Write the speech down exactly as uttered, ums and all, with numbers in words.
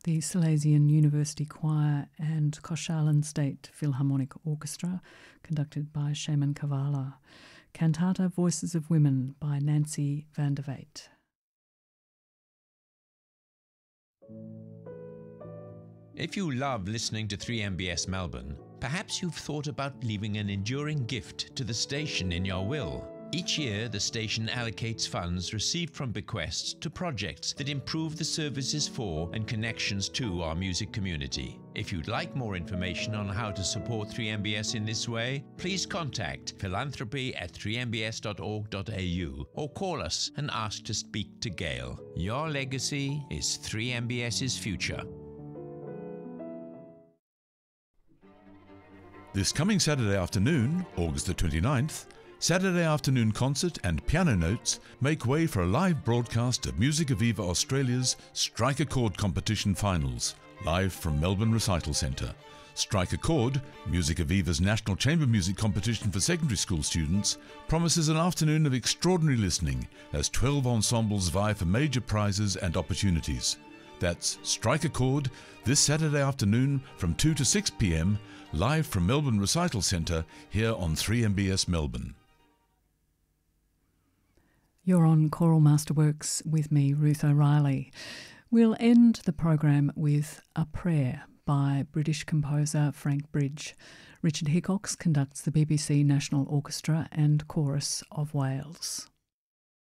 the Silesian University Choir and Koshalen State Philharmonic Orchestra, conducted by Shaman Kavala. Cantata Voices of Women by Nancy van der Vaart. If you love listening to three M B S Melbourne, perhaps you've thought about leaving an enduring gift to the station in your will. Each year, the station allocates funds received from bequests to projects that improve the services for and connections to our music community. If you'd like more information on how to support three M B S in this way, please contact philanthropy at three m b s dot org dot a u or call us and ask to speak to Gail. Your legacy is three M B S's future. This coming Saturday afternoon, August the twenty-ninth, Saturday afternoon concert and piano notes make way for a live broadcast of Music Aviva Australia's Strike a Chord competition finals, live from Melbourne Recital Centre. Strike a Chord, Music Aviva's national chamber music competition for secondary school students, promises an afternoon of extraordinary listening as twelve ensembles vie for major prizes and opportunities. That's Strike a Chord this Saturday afternoon from two to six p m, live from Melbourne Recital Centre here on three M B S Melbourne. You're on Choral Masterworks with me, Ruth O'Reilly. We'll end the program with A Prayer by British composer Frank Bridge. Richard Hickox conducts the B B C National Orchestra and Chorus of Wales.